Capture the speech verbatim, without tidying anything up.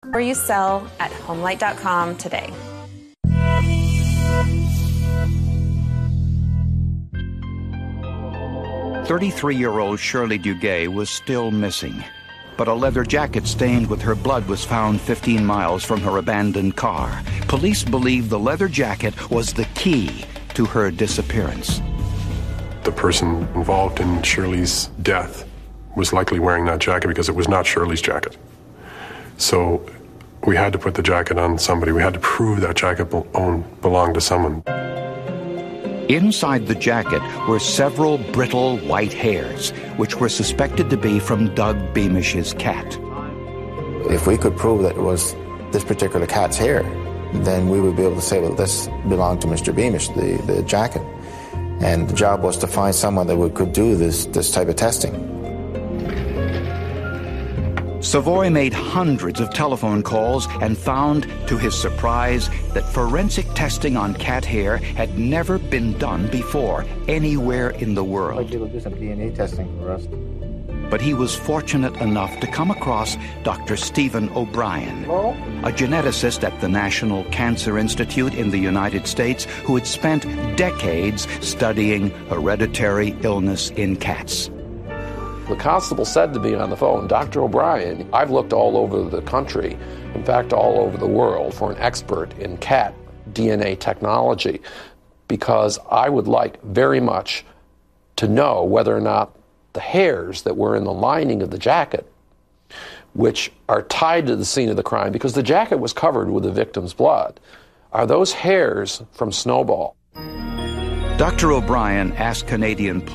Or you sell at homelight dot com today. thirty-three-year-old Shirley Duguay was still missing, but a leather jacket stained with her blood was found fifteen miles from her abandoned car. Police believe the leather jacket was the key to her disappearance. The person involved in Shirley's death was likely wearing that jacket because it was not Shirley's jacket. So we had to put the jacket on somebody. We had to prove that jacket be- own, belonged to someone. Inside the jacket were several brittle white hairs, which were suspected to be from Doug Beamish's cat. If we could prove that it was this particular cat's hair, then we would be able to say, well, this belonged to Mister Beamish, the, the jacket. And the job was to find someone that would, could do this, this type of testing. Savoy made hundreds of telephone calls and found, to his surprise, that forensic testing on cat hair had never been done before anywhere in the world. I'd be able to do some D N A testing for us. But he was fortunate enough to come across Doctor Stephen O'Brien, Hello? a geneticist at the National Cancer Institute in the United States who had spent decades studying hereditary illness in cats. The constable said to me on the phone, Doctor O'Brien, I've looked all over the country, in fact all over the world, for an expert in cat D N A technology, because I would like very much to know whether or not the hairs that were in the lining of the jacket, which are tied to the scene of the crime, because the jacket was covered with the victim's blood, are those hairs from Snowball? Doctor O'Brien asked Canadian